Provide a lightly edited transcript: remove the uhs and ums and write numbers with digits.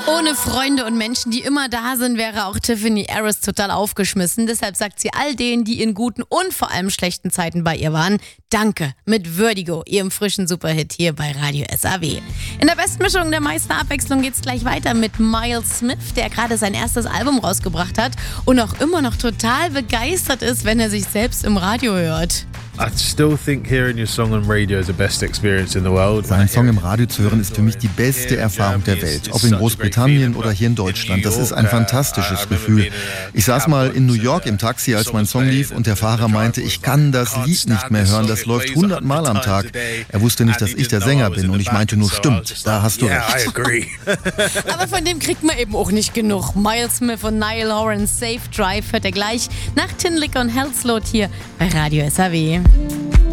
Ohne Freunde und Menschen, die immer da sind, wäre auch Tiffany Harris total aufgeschmissen. Deshalb sagt sie all denen, die in guten und vor allem schlechten Zeiten bei ihr waren, Danke mit Vertigo, ihrem frischen Superhit hier bei Radio SAW. In der Bestmischung der meisten Abwechslung geht's gleich weiter mit Miles Smith, der gerade sein erstes Album rausgebracht hat und auch immer noch total begeistert ist, wenn er sich selbst im Radio hört. I still think hearing your song on radio is the best experience in the world. Seinen Song im Radio zu hören ist für mich die beste Erfahrung der Welt, ob in Großbritannien oder hier in Deutschland. Das ist ein fantastisches Gefühl. Ich saß mal in New York im Taxi, als mein Song lief und der Fahrer meinte, ich kann das Lied nicht mehr hören, das läuft 100 Mal am Tag. Er wusste nicht, dass ich der Sänger bin und ich meinte nur, stimmt, da hast du recht. Aber von dem kriegt man eben auch nicht genug. Miles Smith und Niall Horan, Safe Drive hört er gleich nach Tin Licker und Hellslot hier bei Radio SAW.